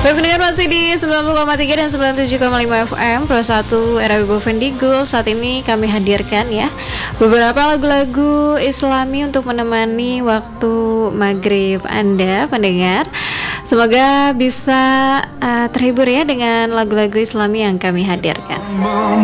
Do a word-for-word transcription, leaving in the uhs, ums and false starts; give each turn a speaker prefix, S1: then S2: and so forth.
S1: Baik pendengar, masih di sembilan puluh koma tiga dan sembilan puluh tujuh koma lima F M Pro satu R A W Bendigul. Saat ini kami hadirkan ya beberapa lagu-lagu Islami untuk menemani waktu maghrib Anda pendengar. Semoga bisa uh, terhibur ya dengan lagu-lagu Islami yang kami hadirkan.